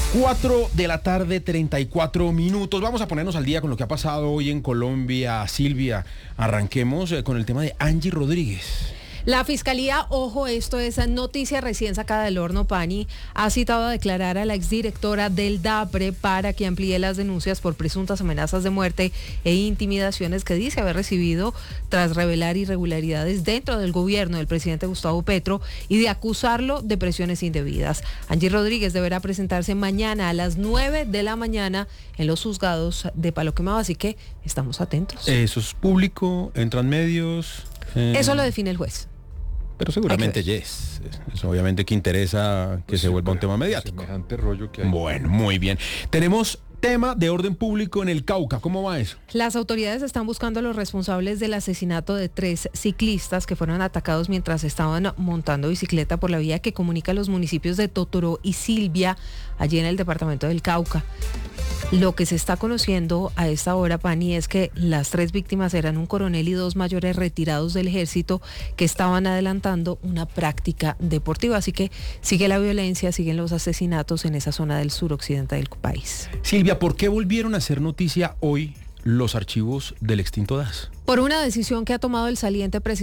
4 de la tarde, 34 minutos. Vamos a ponernos al día con lo que ha pasado hoy en Colombia. Silvia, arranquemos con el tema de Angie Rodríguez. La Fiscalía, ojo, esto es noticia recién sacada del horno, Pani, ha citado a declarar a la exdirectora del DAPRE para que amplíe las denuncias por presuntas amenazas de muerte e intimidaciones que dice haber recibido tras revelar irregularidades dentro del gobierno del presidente Gustavo Petro y de acusarlo de presiones indebidas. Angie Rodríguez deberá presentarse mañana a las 9 de la mañana en los juzgados de Palo Quemado, así que estamos atentos. Eso es público, entran medios. Eso lo define el juez. Pero seguramente yes. Eso obviamente que interesa que se vuelva un tema mediático. Semejante rollo que hay. Bueno, muy bien. Tenemos tema de orden público en el Cauca. ¿Cómo va eso? Las autoridades están buscando a los responsables del asesinato de 3 ciclistas que fueron atacados mientras estaban montando bicicleta por la vía que comunica los municipios de Totoró y Silvia, allí en el departamento del Cauca. Lo que se está conociendo a esta hora, Pani, es que las 3 víctimas eran un coronel y 2 mayores retirados del ejército que estaban adelantando una práctica deportiva. Así que sigue la violencia, siguen los asesinatos en esa zona del suroccidente del país. Silvia, ¿por qué volvieron a hacer noticia hoy los archivos del extinto DAS? Por una decisión que ha tomado el saliente presidente